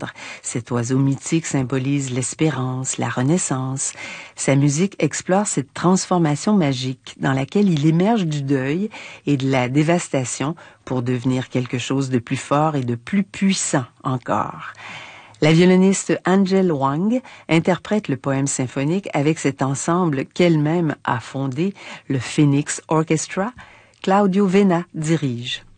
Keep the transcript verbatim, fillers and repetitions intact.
entendre. Cet oiseau mythique symbolise l'espérance, la renaissance. Sa musique explore cette transformation magique dans laquelle il émerge du deuil et de la dévastation pour devenir quelque chose de plus fort et de plus puissant encore. La violoniste Angel Wang interprète le poème symphonique avec cet ensemble qu'elle-même a fondé, le Phoenix Orchestra. Claudio Vena dirige.